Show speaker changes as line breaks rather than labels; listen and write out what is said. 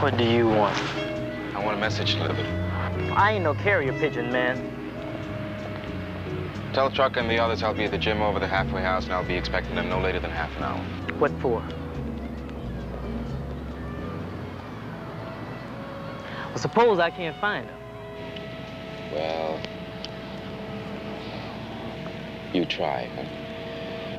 What do you want?
I want a message delivered.
I ain't no carrier pigeon, man.
Tell the truck and the others I'll be at the gym over the halfway house, and I'll be expecting them no later than half an hour.
What for? Well, suppose I can't find them.
Well, you try, huh?